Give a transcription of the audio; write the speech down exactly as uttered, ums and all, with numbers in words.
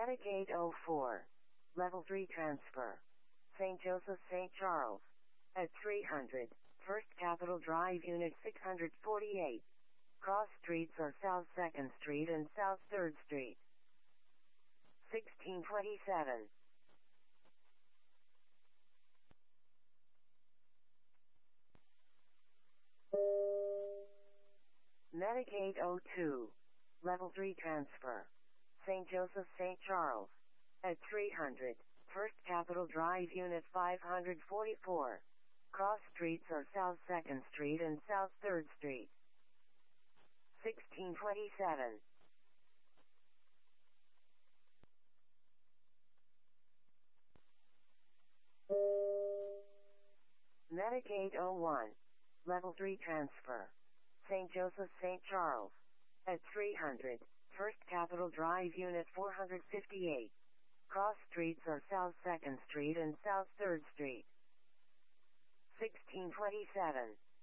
Medicaid oh four. Level three transfer. Saint Joseph Saint Charles. At three hundred. First Capitol Drive Unit six forty-eight. Cross streets are South second Street and South third Street. sixteen twenty-seven. Medicaid oh two. Level three transfer. Saint Joseph Saint Charles. At three hundred. First Capitol Drive Unit five forty-four. Cross streets are South second Street and South third Street. sixteen twenty-seven. Medicaid oh one. Level three transfer. Saint Joseph Saint Charles. At three hundred. First Capitol Drive Unit four fifty-eight. Cross streets are South second Street and South third Street. sixteen twenty-seven.